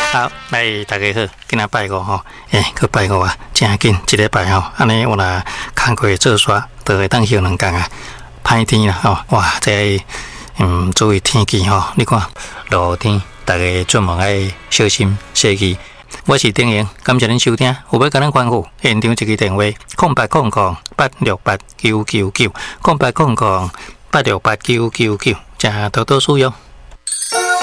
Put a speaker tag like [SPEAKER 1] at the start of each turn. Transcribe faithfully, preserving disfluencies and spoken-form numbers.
[SPEAKER 1] 好，来大家好，今仔拜五吼，诶、欸，去拜五啊，真紧一礼拜吼，安尼我若工课做煞，就会当休两工啊，歹天啦吼，哇，这嗯注意天气吼，你看落天，大家出门爱小心小心。我是丁莹，感谢恁收听，有要甲咱关护，现场一个电话：空八空空八六八九九九，空八空空八六八九九九，请多多使用。